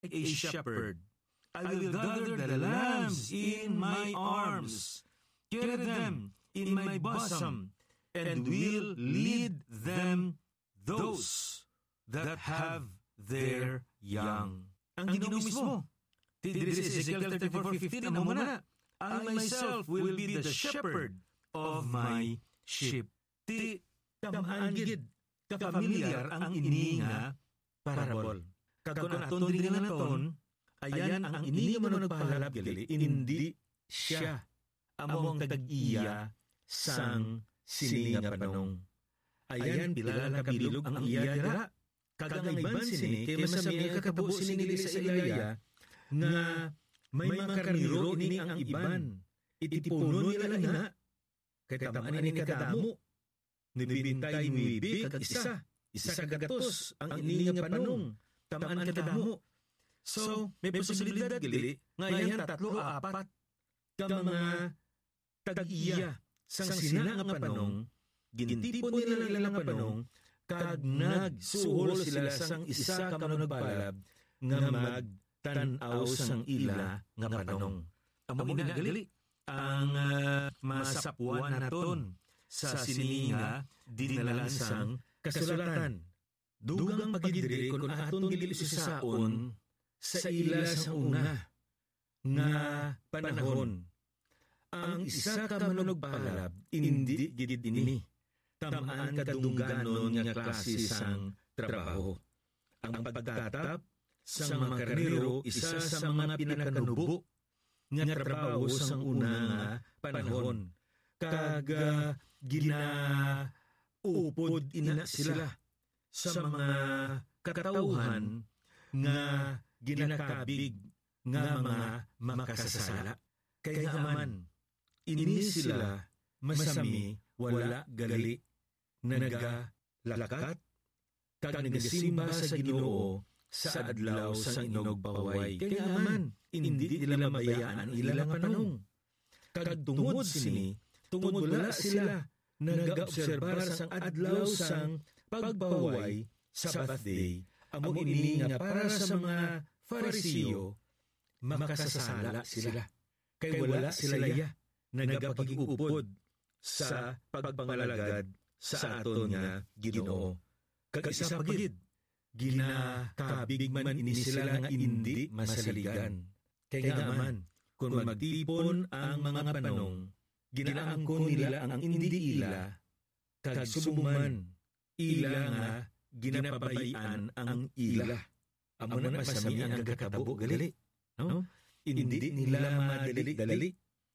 a shepherd. I will gather the lambs in my arms, carry them in my bosom, and will lead them those that have their young. Ang Ginoo mismo. Diri sa Ezekiel 34:15, amo na, I myself will be the shepherd of my sheep. Ti kamaangid, kafamiliar ang ini nga parabol. Kagkon aton diri nga naton, ayan ang ini nga managpalab gali, hindi siya among tag-iya sang sini nga panong. Ayan bilala kabilog ang iya dira. Kagang iban sini, kaya masami ang kakabo sinili sa ilaya, nga may mga karniro ini ang iban. Itipuno nila ina, kaya tamaan ini kadamo. Nibintay mibi kag isa kagatos ang ini nga panong, tamaan kadamo. So, may posibilidad gali, ngayon 3 o 4, ka mga tag-iya sang sina nga panong, gintipon nila ilang nga panong, kag nagsuhol sila sang isa ka managbalab nga magtanaw sang ila nga panong. Amo nga gali ang masapuan naton sa sininga dinalan sang kasulatan. Dugang pagidiri kun aton gili saon sa ila sang una nga panahon. Ang isa ka managbalab indi gid ini tamaan kadungganon nga klase sang trabaho. Ang pagtatap sang mga karnero isa sa mga pinakanubo nga trabaho sang una nga panahon. Kaga ginaupod ina sila sa mga katauhan nga ginakabig nga mga makasasala. Kaya aman, ini sila masami wala gali nagalakat kag nagasimba sa Ginoo sa adlaw sang inog paway. Kaya aman, hindi nila mabayaan ang ilang panong. Kag tungod sini, tungod wala sila nag-obserbar sang adlaw sang pagpaway Sabbath day. Amo ini nga para sa mga Fariseo, makasasala sila. Kay wala sila nagapag-upod sa pagpangalagad sa aton nga Ginoo. Kag isa pagid, ginakabig man ini sila nga hindi masaligan. Kaya nga man, kung magtipon ang mga panong, ginaangkon nila ang hindi ila, kag subuman ila nga ginapabayan ang ila. Amo na masami ang kakabo gali. No? Hindi nila madali-dali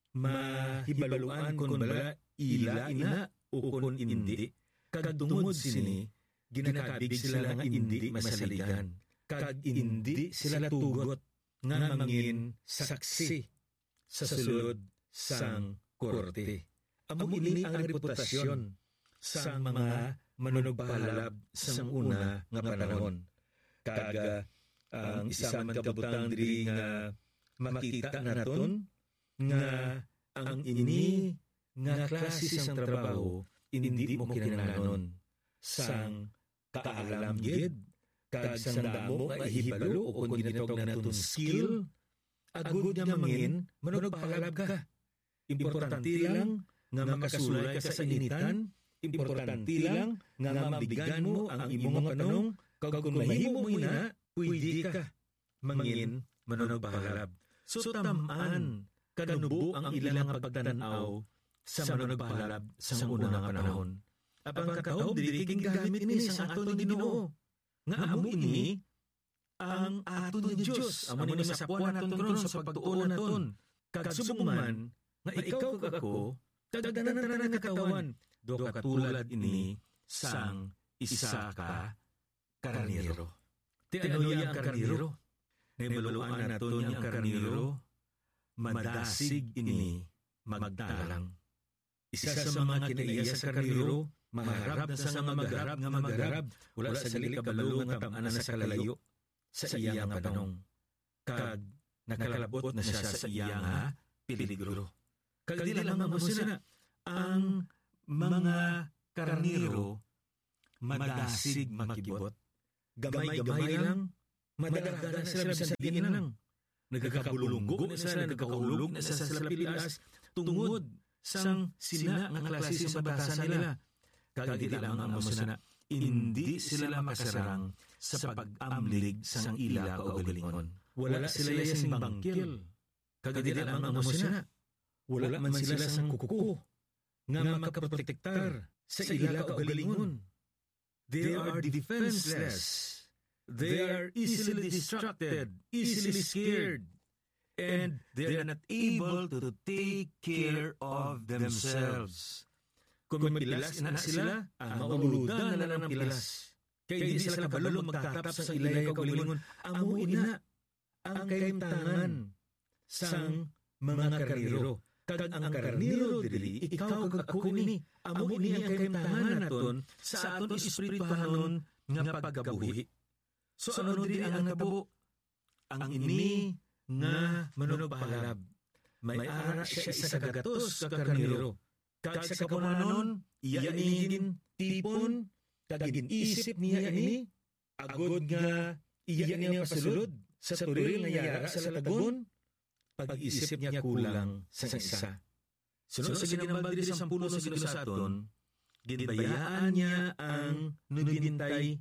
mahibaluan kung bala ila ina o kung hindi. Kag tungod sini, ginakabig sila nga hindi masaligan. Kag hindi sila tugot nga mangin saksi sa sulod sang korte. Amo ini ang reputasyon sang mga manunugbalab sang una nga panahon. Kaga ang isa man kabutang diri nga makita naton nga ang ini nga klase sang trabaho hindi mo kinahanglan sang kaalam gid kag sang damo nga ihibalo o kung ginatawag naton skill agud nga mangin manugpalab ka. Importante lang nga makasulay ka sa initan, importante lang nga mabigan mo ang imong panong, kag kung mahimo mo ina, pwede ka mangin manugpalab. So tamaan kanubo ang ilang pagtanaw sa manugpalab sa una nga panahon. Apang kakahom dili king gamit ini sa aton nga Ginoo. Nga amo ini ang aton nga Dios. Amo ni masapuan naton karon sa pagtuon naton. Kag subuman nga ikaw kag ako tanan nga katawan do katulad ini sang isa ka karnero. Ti ano yang karnero? Naibaluan naton yang karnero, madasig ini magtalang. Isa sa mga kinaiya sa karnero, maharap na sa nga magharap, wala sa dili kabalo nga tamaan na sa kalayo, sa iya nga panong. Kag nakalabot na siya sa iya nga peligro. Kag dili lang mamusina, ang mga karnero, madasig makibot. Gamay-gamay lang, madalaga na sila bisan diin nang nagkakabulunggo na sila, nagkakahulog na sila Pilipinas tungod sang sina nga klase sa batasan nila. Kagiti lamang ang masana, hindi sila makasarang sa pag-amlig sang ila kaugalingon. Wala sila sing bangkil. Kagiti lamang ang masana, wala man sila sang kuko nga makaprotektar sa ila kaugalingon. They are defenseless. They are easily distracted, easily scared, and they are not able to take care of themselves. Kung mapilas na sila, mauludan na lang ng pilas. Kaya hindi sila kabalo magtatap sa ilay kaugalingon. Amo ina ang kaimtangan sang mga karniro. Kag ang karniro dili, ikaw kag ako ini. Amo ini ang kaimtangan naton sa aton espirituhanon nga pagkabuhi. So ano dili ang natabo? Ang ini nga manunupalab. May ara siya isa kagatos sa karniro. Kag sa kapunanon, iya ningin tipon, kagin isip niya ini, agod nga iya niya pasulod sa turil nga yara sa latagon, pag-isip niya kulang sa isa. Sunod sa ginambag diri sa 10 sa ginusaton, ginbayaan niya ang 99,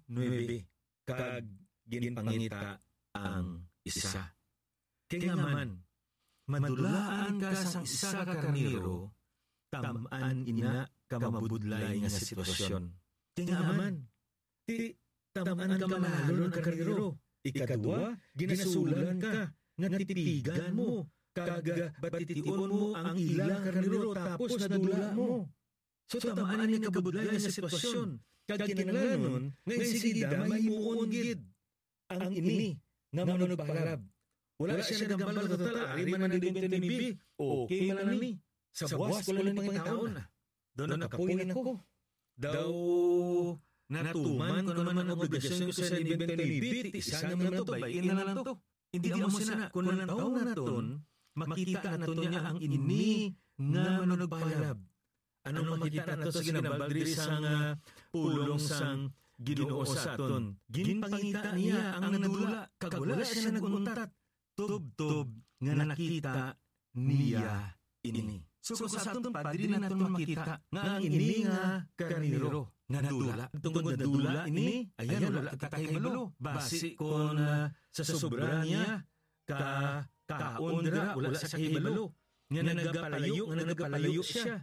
kag ginpangita ang isa. Kaya man, madulaan ka sang isa ka karniro, tamaan ina kamabudlay nga sitwasyon. Kaya man, ti tamaan ka manalo ng karniro. Ikadua, ginasulan ka, nga titigan mo, kaga batitiun mo ang ilang karniro tapos nadula mo. So tamaan ni kabudlay nga sitwasyon. Kaginanglanon, ngayon sige damay mo gid. Ang ini, nga manunupalab. Wala siya nagambal na total, ari man na dintinibig. Okay man ni. Sa buwas ko lang ng taon. Doon nakapunin ako. Daw natuman ko naman ang obligasyon ko sa dintinibig. Isa naman na to, bayin na lang to. Hindi mo sina, kung ng taon na naton, makita naton niya ang ini nga manunupalab. Anong makita nato sa ginambal diri sang pulong sang Ginoo sa aton. Ginpangita niya ang nadula, kag wala siya naguntat. Tub-tub nga nakita niya ini. So kung sa aton padri na naton makita nga ang ini nga karniro nadula. Tungod nadula ini, ayan wala kita kahibalo. Basi kung sa sobra niya kaon dira wala sa kahibalo. Nga nagapalayo siya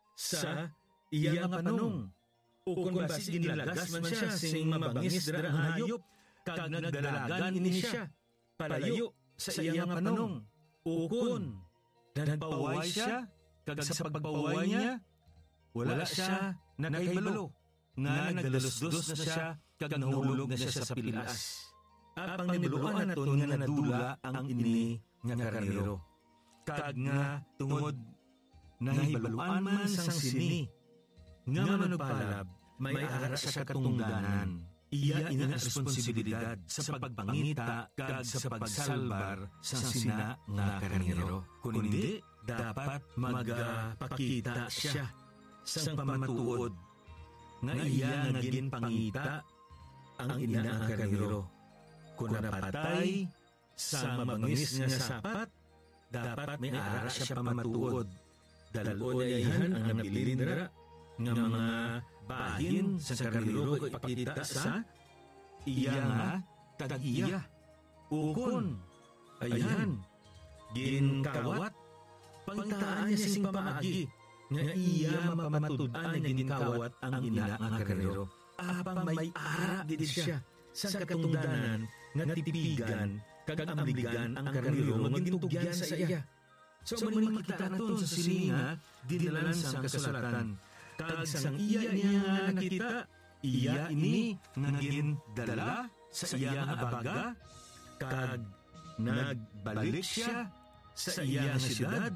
sa iya nga panong. O kung basi ginilagas man siya sing mabangis dira ang hayop, kag nagdalagan ini siya, palayo sa iyang panong. O kung nagpaway siya, kag sa pagpaway niya, wala siya nakaibalo, nga nagdalos-dos na siya, kag nahulog na siya sa pilas. Apang nibuluan naton nga nadula ang ini nga karniro. Kag nga tungod nahibaluan man sang sini, nga manupalab, may ara sa katungdanan. Iya ina responsibilidad sa pagpangita kag sa pagsalbar sa sina nga karniro. Kung hindi, dapat magpakita siya sang pamatuod nga iya nga ginpangita ang ina nga karniro. Kung napatay sa mabangis nga sapat, dapat may ara siya pamatuod. Dalon ayhan ang nabilin dira nga mga bahin sa karniro ko ipakita sa iya nga tag-iya. Ukon, ayan, ginkawat, pangitaan niya sing pamaagi, nga iya mapamatudan na ginkawat ang ina nga karniro. Apang may ara din siya sa katungdanan nga tipigan, kag amligan ang karniro magintugyan sa iya. So maning makita naton sa sininga, dinalan sang kasulatan. Kag sang iya niya nga nakita, iya ini nga gindala sa iya nga abaga, kag nagbalik siya sa iya nga siyudad,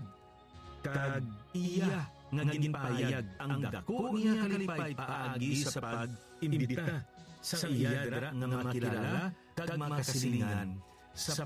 kag iya nga ginpayag ang dako niya kalipay paagi sa pag-imbita sa iya dira nga makilala kag makasilingan sa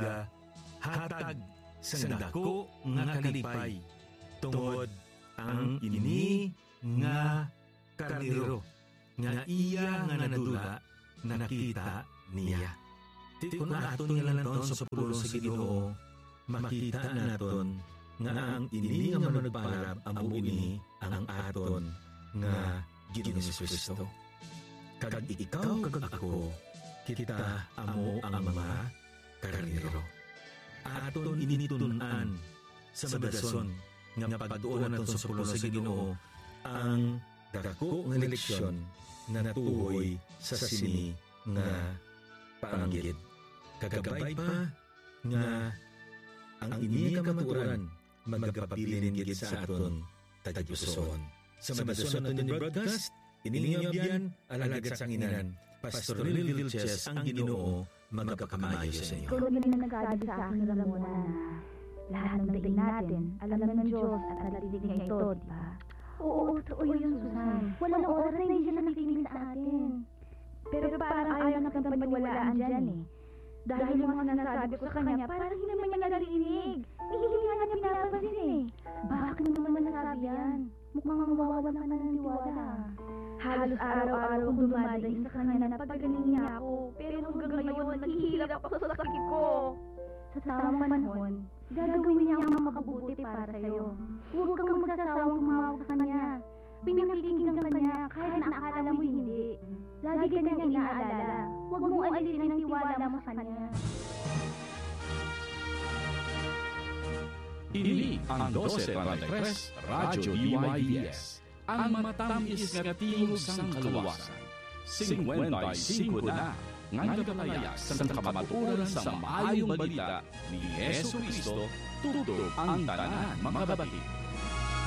paghatag sa dako nga kalipay tungod ang ini nga karniro nga iya nga nadula nakita niya. Ti kung aton nga lang taon sa pulong sa Ginoo, makita naton nga ang ini nga managparab amo ini ang aton nga Ginoong Jesucristo. Kag ikaw kag ako, kita amo ang mga karnero. Aton initunan sa madason nga pagtuon naton sa pulong sa Ginoo ang dako nga leksyon nga natuhoy sa sini nga paanggid. Kagabay pa nga ang ini nga maturan magpabilin gid sa aton tagpuson. Sa madason naton ni broadcast, iningabyan alagad sa nginan Pastor Lil Vilches ang Ginoo magpakamayo sa inyo. Kung yun ang nagsabi sa akin Ramona na lahat ng daing natin, alam ng Diyos at nalalinig niya ito, di ba? Oo, totoo yun, Susan. Walang oras na hindi siya nakikinig sa atin. Pero parang ayaw na kang paniwalaan dyan eh. Dahil yung mga sinasabi ko sa kanya, parang hindi naman niya narinig. Hindi nga niya pinapansin eh. Bakit mo naman nasabi yan? Mukhang mawawalan ka na ng tiwala. Halos araw-araw kong dumadaing sa kanya na paggaling niya ako. Pero hanggang ngayon, naghihirap ako sa sakit ko. Sa tamang panahon, gagawin niya ang makabuti para sa'yo. Huwag kang magsasawang tumawag sa kanya. Pinakikinggan ka niya kahit na akala mo hindi. Lagi ka niyang inaalala. Huwag mong alisin ang tiwala mo sa kanya. Ini ang 1233 Radyo DYBS, ang matamis nga tingog sang kaluwasan. 55 na, nga nagpalayas sa kamaturan sa maayong balita ni Yesu Cristo, tutok ang tanan mga babatik.